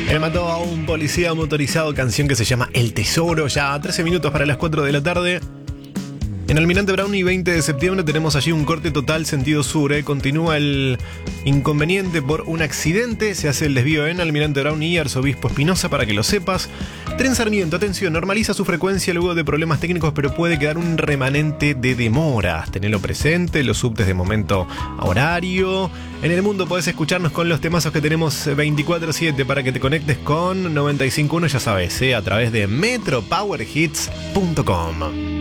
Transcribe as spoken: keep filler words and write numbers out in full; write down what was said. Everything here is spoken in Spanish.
Él mató a un policía motorizado, canción que se llama El Tesoro, ya a trece minutos para las cuatro de la tarde. En Almirante Brown y veinte de septiembre tenemos allí un corte total sentido sur. ¿eh? Continúa el inconveniente por un accidente. Se hace el desvío en Almirante Brown y Arzobispo Espinosa, para que lo sepas. Tren Sarmiento, atención, normaliza su frecuencia luego de problemas técnicos, pero puede quedar un remanente de demoras. Tenelo presente, los subtes de momento a horario. En el mundo podés escucharnos con los temazos que tenemos veinticuatro siete para que te conectes con noventa y cinco punto uno, ya sabes, ¿eh? A través de metro power hits punto com.